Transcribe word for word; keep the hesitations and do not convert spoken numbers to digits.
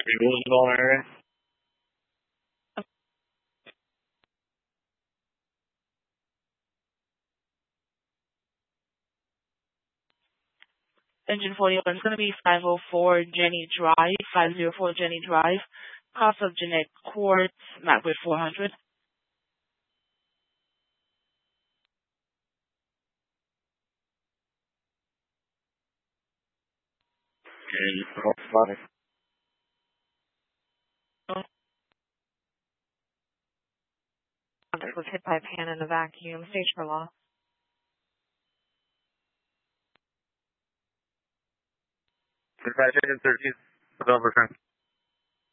Who's going area? Engine forty-one is going to be five oh four Jenny Drive, five oh four Jenny Drive, House of Jeanette Court, Macbeth four hundred. And spotted. Contact was hit by a pan in a vacuum. Stage for law. Dispatch agent thirteen, over turn.